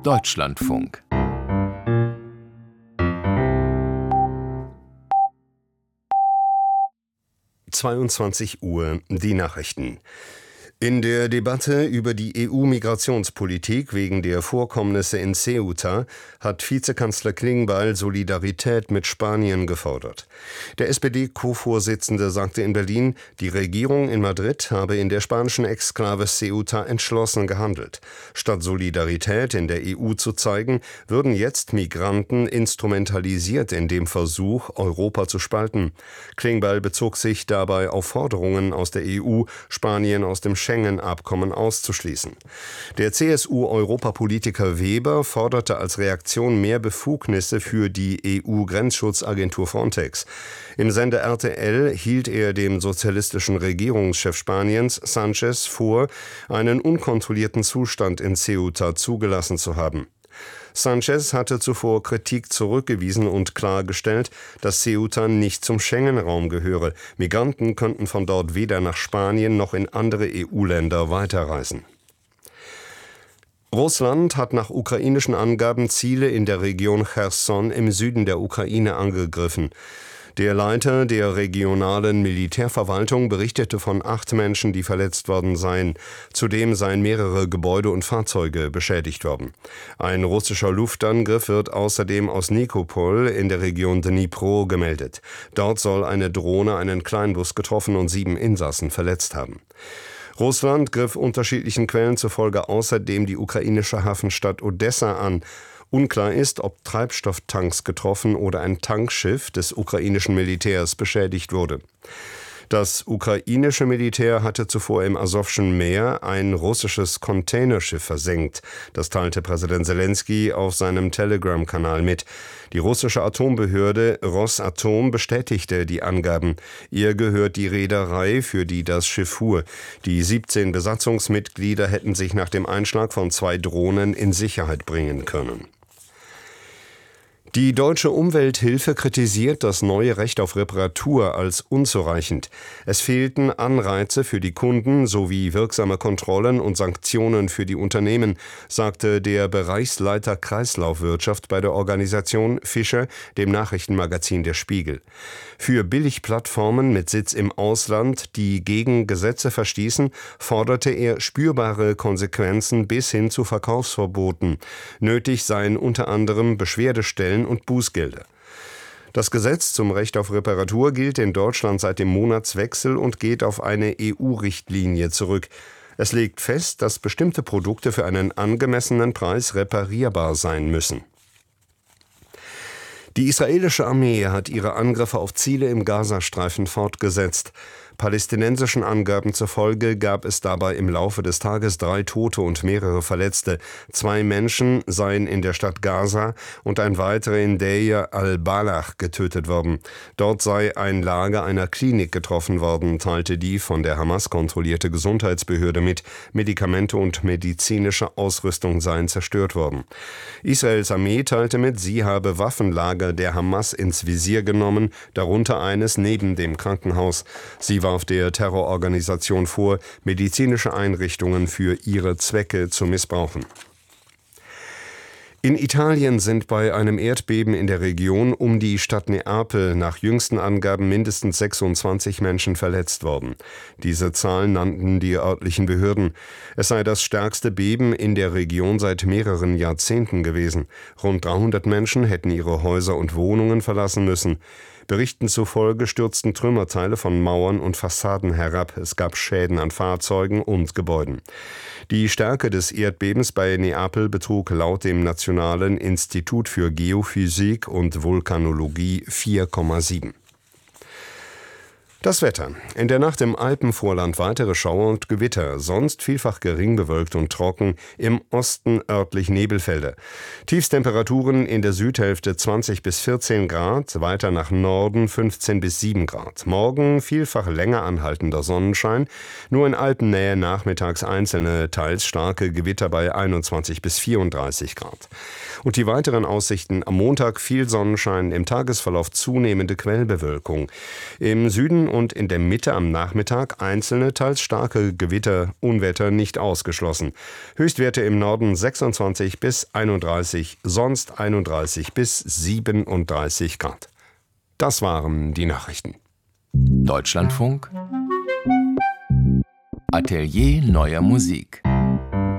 Deutschlandfunk. Uhr, die Nachrichten. In der Debatte über die EU-Migrationspolitik wegen der Vorkommnisse in Ceuta hat Vizekanzler Klingbeil Solidarität mit Spanien gefordert. Der SPD-Co-Vorsitzende sagte in Berlin, die Regierung in Madrid habe in der spanischen Exklave Ceuta entschlossen gehandelt. Statt Solidarität in der EU zu zeigen, würden jetzt Migranten instrumentalisiert in dem Versuch, Europa zu spalten. Klingbeil bezog sich dabei auf Forderungen aus der EU, Spanien aus dem Schengen-Abkommen auszuschließen. Der CSU-Europapolitiker Weber forderte als Reaktion mehr Befugnisse für die EU-Grenzschutzagentur Frontex. Im Sender RTL hielt er dem sozialistischen Regierungschef Spaniens, Sánchez, vor, einen unkontrollierten Zustand in Ceuta zugelassen zu haben. Sánchez hatte zuvor Kritik zurückgewiesen und klargestellt, dass Ceuta nicht zum Schengen-Raum gehöre. Migranten könnten von dort weder nach Spanien noch in andere EU-Länder weiterreisen. Russland hat nach ukrainischen Angaben Ziele in der Region Cherson im Süden der Ukraine angegriffen. Der Leiter der regionalen Militärverwaltung berichtete von 8 Menschen, die verletzt worden seien. Zudem seien mehrere Gebäude und Fahrzeuge beschädigt worden. Ein russischer Luftangriff wird außerdem aus Nikopol in der Region Dnipro gemeldet. Dort soll eine Drohne einen Kleinbus getroffen und 7 Insassen verletzt haben. Russland griff unterschiedlichen Quellen zufolge außerdem die ukrainische Hafenstadt Odessa an. Unklar ist, ob Treibstofftanks getroffen oder ein Tankschiff des ukrainischen Militärs beschädigt wurde. Das ukrainische Militär hatte zuvor im Asowschen Meer ein russisches Containerschiff versenkt. Das teilte Präsident Selenskyj auf seinem Telegram-Kanal mit. Die russische Atombehörde Rosatom bestätigte die Angaben. Ihr gehört die Reederei, für die das Schiff fuhr. Die 17 Besatzungsmitglieder hätten sich nach dem Einschlag von 2 Drohnen in Sicherheit bringen können. Die Deutsche Umwelthilfe kritisiert das neue Recht auf Reparatur als unzureichend. Es fehlten Anreize für die Kunden sowie wirksame Kontrollen und Sanktionen für die Unternehmen, sagte der Bereichsleiter Kreislaufwirtschaft bei der Organisation Fischer dem Nachrichtenmagazin Der Spiegel. Für Billigplattformen mit Sitz im Ausland, die gegen Gesetze verstießen, forderte er spürbare Konsequenzen bis hin zu Verkaufsverboten. Nötig seien unter anderem Beschwerdestellen und Bußgelder. Das Gesetz zum Recht auf Reparatur gilt in Deutschland seit dem Monatswechsel und geht auf eine EU-Richtlinie zurück. Es legt fest, dass bestimmte Produkte für einen angemessenen Preis reparierbar sein müssen. Die israelische Armee hat ihre Angriffe auf Ziele im Gazastreifen fortgesetzt. Palästinensischen Angaben zufolge gab es dabei im Laufe des Tages 3 Tote und mehrere Verletzte. 2 Menschen seien in der Stadt Gaza und ein weiterer in Deir al-Balach getötet worden. Dort sei ein Lager einer Klinik getroffen worden, teilte die von der Hamas kontrollierte Gesundheitsbehörde mit. Medikamente und medizinische Ausrüstung seien zerstört worden. Israels Armee teilte mit, sie habe Waffenlager der Hamas ins Visier genommen, darunter eines neben dem Krankenhaus. Sie warf der Terrororganisation vor, medizinische Einrichtungen für ihre Zwecke zu missbrauchen. In Italien sind bei einem Erdbeben in der Region um die Stadt Neapel nach jüngsten Angaben mindestens 26 Menschen verletzt worden. Diese Zahlen nannten die örtlichen Behörden. Es sei das stärkste Beben in der Region seit mehreren Jahrzehnten gewesen. Rund 300 Menschen hätten ihre Häuser und Wohnungen verlassen müssen. Berichten zufolge stürzten Trümmerteile von Mauern und Fassaden herab. Es gab Schäden an Fahrzeugen und Gebäuden. Die Stärke des Erdbebens bei Neapel betrug laut dem Nationalen Institut für Geophysik und Vulkanologie 4,7. Das Wetter. In der Nacht im Alpenvorland weitere Schauer und Gewitter, sonst vielfach gering bewölkt und trocken, im Osten örtlich Nebelfelder. Tiefstemperaturen in der Südhälfte 20 bis 14 Grad, weiter nach Norden 15 bis 7 Grad. Morgen vielfach länger anhaltender Sonnenschein, nur in Alpennähe nachmittags einzelne, teils starke Gewitter bei 21 bis 34 Grad. Und die weiteren Aussichten: am Montag viel Sonnenschein, im Tagesverlauf zunehmende Quellbewölkung. Im Süden Süden und in der Mitte am Nachmittag einzelne, teils starke Gewitter, Unwetter nicht ausgeschlossen. Höchstwerte im Norden 26 bis 31, sonst 31 bis 37 Grad. Das waren die Nachrichten. Deutschlandfunk Atelier neuer Musik.